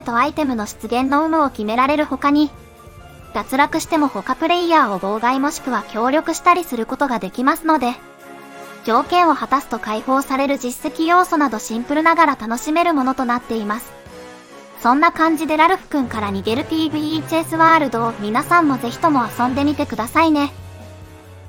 とアイテムの出現の有無を決められる他に、脱落しても他プレイヤーを妨害もしくは協力したりすることができますので、条件を果たすと解放される実績要素などシンプルながら楽しめるものとなっています。そんな感じでラルフ君から逃げる PVE チェイスワールドを皆さんもぜひとも遊んでみてくださいね。